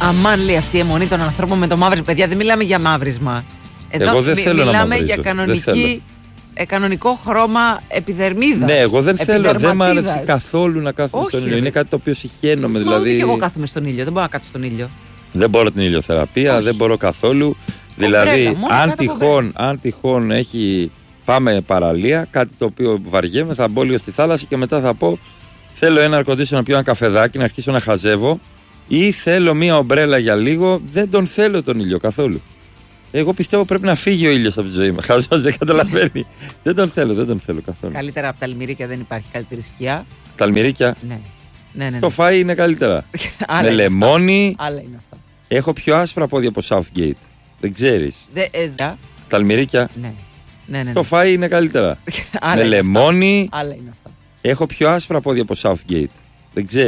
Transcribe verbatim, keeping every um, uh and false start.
Αμάν, λέει, αυτή η αιμονή των ανθρώπων με το μαύρισμα. Παιδιά, δεν μιλάμε για μαύρισμα. Εδώ εγώ δεν μι, θέλω μιλάμε να μαυρίζω. για κανονική, ε, κανονικό χρώμα επιδερμίδας. Ναι, εγώ δεν θέλω, δεν μου άρεσε καθόλου να κάθομαι Όχι, στον ήλιο. ρε. Είναι κάτι το οποίο συχαίνομαι. Δηλαδή... Δηλαδή... και εγώ κάθομαι στον ήλιο, δεν μπορώ να κάτσω στον ήλιο. Δεν μπορώ την ηλιοθεραπεία, Όχι. δεν μπορώ καθόλου. Κομπρέλα, Δηλαδή, μόνο αν κάτω τυχόν, αν τυχόν έχει, πάμε παραλία, κάτι το οποίο βαριέμαι, θα μπω λίγο στη θάλασσα και μετά θα πω θέλω ένα air-conditioner να πιω ένα καφεδάκι, να αρχίσω να χαζεύω ή θέλω μία ομπρέλα για λίγο. Δεν τον θέλω τον ήλιο καθόλου. Εγώ πιστεύω πρέπει να φύγει ο ήλιος από τη ζωή μου. Χαζός, δεν καταλαβαίνει. Δεν τον θέλω, δεν τον θέλω καθόλου. Καλύτερα από τα αλμυρίκια δεν υπάρχει καλύτερη σκιά. Τα αλμυρίκια Ναι. Ναι, ναι, ναι. στο φάι είναι καλύτερα. Άλλα Με είναι λεμόνι. αυτά. Άλλα είναι αυτά. Έχω πιο άσπρα πόδια από Southgate. Δεν ξέρεις. Δε, ε, δε, Τα αλμυρίκια ναι. Ναι, ναι, ναι. στο φάι είναι καλύτερα. Άλλα Με είναι αυτά. λεμόνι. Άλλα είναι αυτά. Έχω πιο άσπρα πόδια από Southgate. Δεν ξέρεις.